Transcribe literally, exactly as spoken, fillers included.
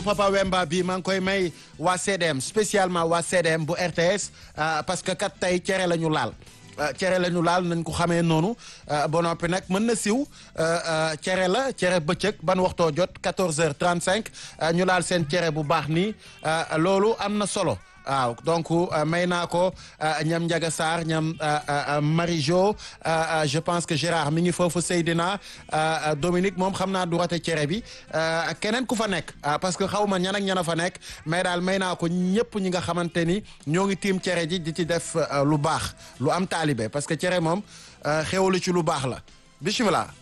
Papa Wemba bi maa ngi koy may waa C D M spécialement waa C D M bu R T S parce que kat tey cere la ñu laal cere la ñu laal nañ ko xamee noonu ba noppi nag mën na siw cere la cere bëccëg ban waxtoo jot quatorze heures trente-cinq ñu laal seen cere bu baax nii loolu am na solo. waaw donc may naa ko ñam Ndiaga Sarr ñam Marie-Jo je pense que Gérard mi ngi foofu Seydina Dominique moom xam naa du rate cere bi keneen ku fa nekk parce que xaw ma ñan ak ñan a fa nekk mais daal may naa ko ñëpp ñi nga xamante ni ñoo ngi tiim cere ji di ci def lu baax lu am taalibe parce que cere moom xewlu ci lu baax la bismillah